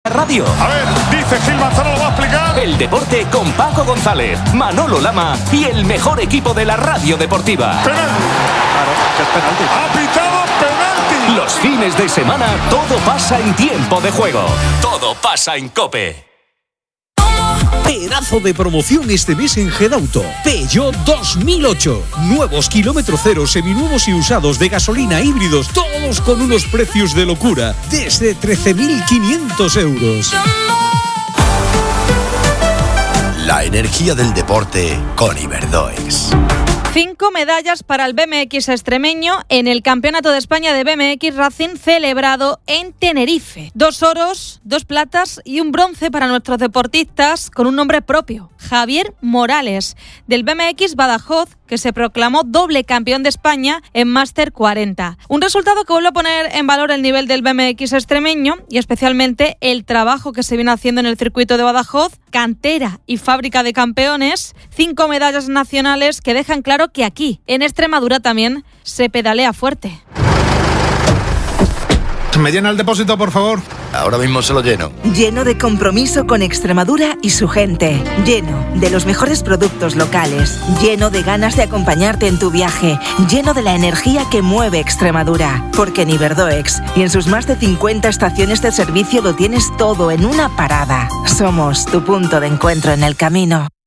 radio. A ver, dice Gil Manzano, lo va a explicar. El deporte con Paco González, Manolo Lama y el mejor equipo de la radio deportiva. Penalti. Claro, que es penalti. Ha pitado penalti. Los fines de semana todo pasa en tiempo de juego. Todo pasa en COPE. Pedazo de promoción este mes en Gedauto. Peugeot 2008. Nuevos kilómetro cero, seminuevos y usados de gasolina, híbridos, todos con unos precios de locura. Desde 13.500 euros. La energía del deporte con Iberdoex. 5 medallas para el BMX extremeño en el Campeonato de España de BMX Racing celebrado en Tenerife. 2 oros, 2 platas y un bronce para nuestros deportistas con un nombre propio, Javier Morales, del BMX Badajoz, que se proclamó doble campeón de España en Máster 40. Un resultado que vuelve a poner en valor el nivel del BMX extremeño y especialmente el trabajo que se viene haciendo en el circuito de Badajoz, cantera y fábrica de campeones, 5 medallas nacionales que dejan claro que aquí, en Extremadura también, se pedalea fuerte. ¿Me llena el depósito, por favor? Ahora mismo se lo lleno. Lleno de compromiso con Extremadura y su gente. Lleno de los mejores productos locales. Lleno de ganas de acompañarte en tu viaje. Lleno de la energía que mueve Extremadura. Porque en Iberdoex y en sus más de 50 estaciones de servicio lo tienes todo en una parada. Somos tu punto de encuentro en el camino.